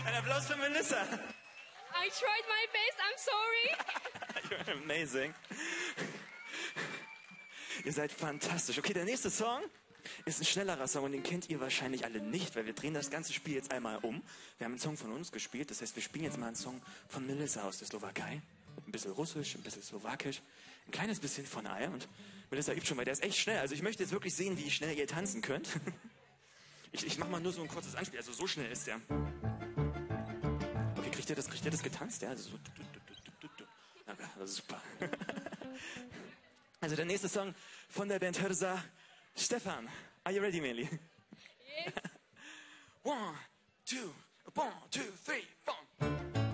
Ein Applaus für Melissa. I tried my best, I'm sorry. You're amazing. Ihr seid fantastisch. Okay, der nächste Song ist ein schnellerer Song und den kennt ihr wahrscheinlich alle nicht, weil wir drehen das ganze Spiel jetzt einmal um. Wir haben einen Song von uns gespielt, das heißt, wir spielen jetzt mal einen Song von Melissa aus der Slowakei. Ein bisschen Russisch, ein bisschen Slowakisch, ein kleines bisschen von allem. Und Melissa übt schon mal, der ist echt schnell. Also ich möchte jetzt wirklich sehen, wie schnell ihr tanzen könnt. Ich mach mal nur so ein kurzes Anspiel, also so schnell ist der. Okay, kriegt ihr das getanzt? Ja, also so. Okay, das ist super. Also der nächste Song von der Band Hörsa, Stefan. Are you ready, Meli? Yes. 1, 2, 1, 2, 3, 4.